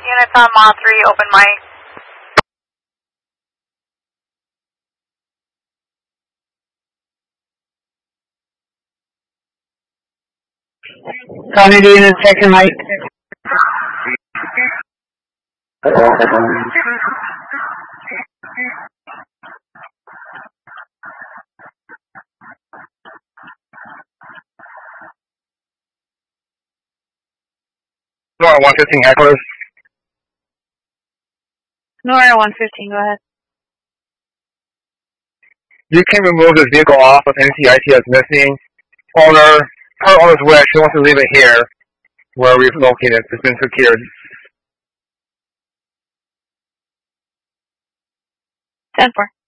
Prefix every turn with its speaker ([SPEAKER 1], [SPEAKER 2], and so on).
[SPEAKER 1] units on Mod 3, open mic.
[SPEAKER 2] Copy the unit, second mic.
[SPEAKER 3] Nora 115 hecklers.
[SPEAKER 1] Nora 115, go ahead.
[SPEAKER 3] You can remove this vehicle off of NCIT as missing. Owner, per owner's wish, she wants to leave it here where we've located. It's been secured.
[SPEAKER 1] 10-4.